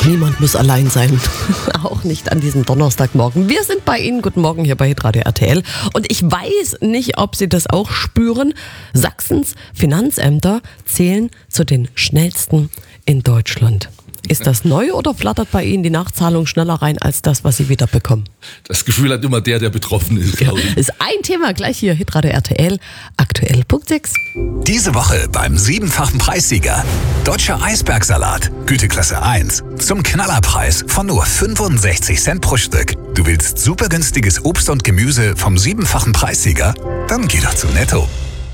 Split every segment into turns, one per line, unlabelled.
Niemand muss allein sein, auch nicht an diesem Donnerstagmorgen. Wir sind bei Ihnen, guten Morgen hier bei Hitradio RTL. Und ich weiß nicht, ob Sie das auch spüren. Sachsens Finanzämter zählen zu den schnellsten in Deutschland. Ist das neu oder flattert bei Ihnen die Nachzahlung schneller rein als das, was Sie wieder bekommen?
Das Gefühl hat immer der betroffen ist, glaube ich.
Ist ein Thema gleich hier, Hitradio RTL, aktuell Punkt 6.
Diese Woche beim 7-fachen Preissieger. Deutscher Eisbergsalat, Güteklasse 1. Zum Knallerpreis von nur 65 Cent pro Stück. Du willst super günstiges Obst und Gemüse vom 7-fachen Preissieger? Dann geh doch zu Netto.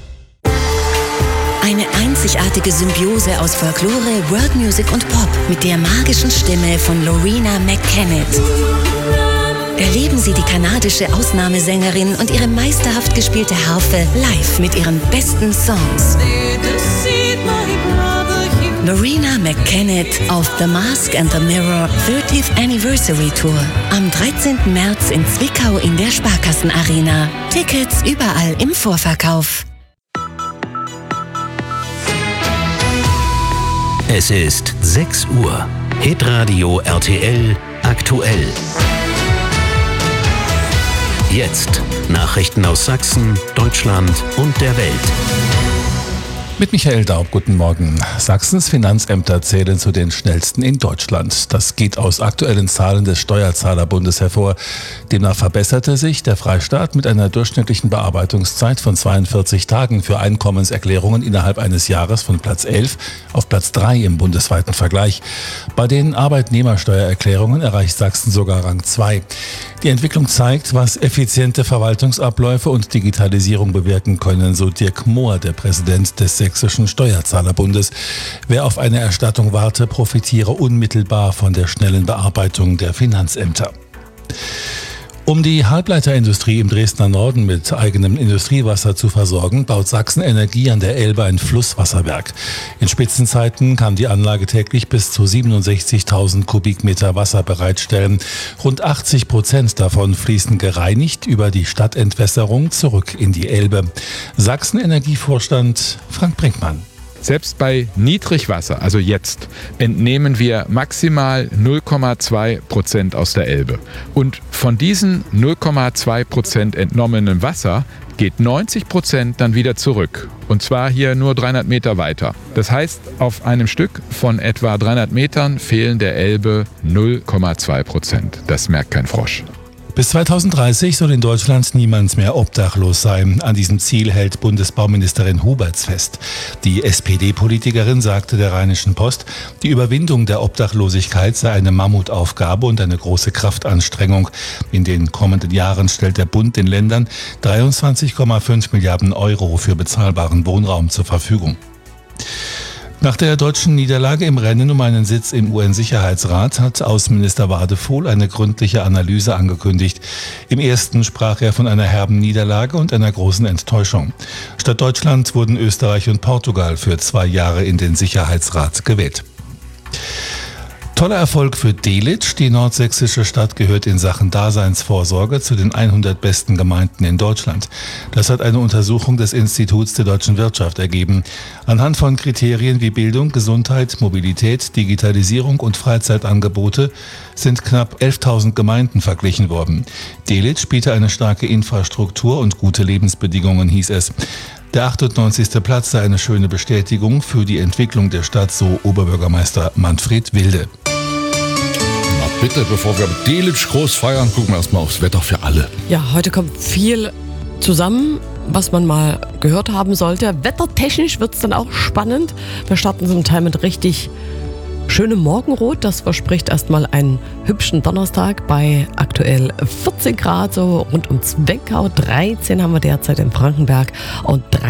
Eine einzigartige Symbiose aus Folklore, World Music und Pop mit der magischen Stimme von Loreena McKennitt. Erleben Sie die kanadische Ausnahmesängerin und ihre meisterhaft gespielte Harfe live mit ihren besten Songs. Loreena McKennitt auf The Mask and the Mirror 30th Anniversary Tour. Am 13. März in Zwickau in der Sparkassenarena. Tickets überall im Vorverkauf.
Es ist 6 Uhr. Hitradio RTL aktuell. Jetzt Nachrichten aus Sachsen, Deutschland und der Welt.
Mit Michael Daub, guten Morgen. Sachsens Finanzämter zählen zu den schnellsten in Deutschland. Das geht aus aktuellen Zahlen des Steuerzahlerbundes hervor. Demnach verbesserte sich der Freistaat mit einer durchschnittlichen Bearbeitungszeit von 42 Tagen für Einkommenserklärungen innerhalb eines Jahres von Platz 11 auf Platz 3 im bundesweiten Vergleich. Bei den Arbeitnehmersteuererklärungen erreicht Sachsen sogar Rang 2. Die Entwicklung zeigt, was effiziente Verwaltungsabläufe und Digitalisierung bewirken können, so Dirk Mohr, der Präsident des Sächsischen Steuerzahlerbundes. Wer auf eine Erstattung warte, profitiere unmittelbar von der schnellen Bearbeitung der Finanzämter. Um die Halbleiterindustrie im Dresdner Norden mit eigenem Industriewasser zu versorgen, baut Sachsen Energie an der Elbe ein Flusswasserwerk. In Spitzenzeiten kann die Anlage täglich bis zu 67.000 Kubikmeter Wasser bereitstellen. Rund 80% davon fließen gereinigt über die Stadtentwässerung zurück in die Elbe. Sachsen-Energievorstand Frank Brinkmann.
Selbst bei Niedrigwasser, also jetzt, entnehmen wir maximal 0,2% aus der Elbe. Und von diesen 0,2% entnommenen Wasser geht 90% dann wieder zurück. Und zwar hier nur 300 Meter weiter. Das heißt, auf einem Stück von etwa 300 Metern fehlen der Elbe 0,2%. Das merkt kein Frosch.
Bis 2030 soll in Deutschland niemand mehr obdachlos sein. An diesem Ziel hält Bundesbauministerin Huberts fest. Die SPD-Politikerin sagte der Rheinischen Post, die Überwindung der Obdachlosigkeit sei eine Mammutaufgabe und eine große Kraftanstrengung. In den kommenden Jahren stellt der Bund den Ländern 23,5 Milliarden Euro für bezahlbaren Wohnraum zur Verfügung. Nach der deutschen Niederlage im Rennen um einen Sitz im UN-Sicherheitsrat hat Außenminister Wadephol eine gründliche Analyse angekündigt. Im ersten sprach er von einer herben Niederlage und einer großen Enttäuschung. Statt Deutschland wurden Österreich und Portugal für 2 Jahre in den Sicherheitsrat gewählt. Toller Erfolg für Delitzsch. Die nordsächsische Stadt gehört in Sachen Daseinsvorsorge zu den 100 besten Gemeinden in Deutschland. Das hat eine Untersuchung des Instituts der deutschen Wirtschaft ergeben. Anhand von Kriterien wie Bildung, Gesundheit, Mobilität, Digitalisierung und Freizeitangebote sind knapp 11.000 Gemeinden verglichen worden. Delitzsch biete eine starke Infrastruktur und gute Lebensbedingungen, hieß es. Der 98. Platz sei eine schöne Bestätigung für die Entwicklung der Stadt, so Oberbürgermeister Manfred Wilde.
Na bitte, bevor wir Delitzsch groß feiern, gucken wir erstmal aufs Wetter für alle.
Ja, heute kommt viel zusammen, was man mal gehört haben sollte. Wettertechnisch wird es dann auch spannend. Wir starten zum Teil mit richtig schönem Morgenrot. Das verspricht erstmal einen hübschen Donnerstag bei aktuell 14 Grad, so rund um Zwickau. 13 haben wir derzeit in Frankenberg und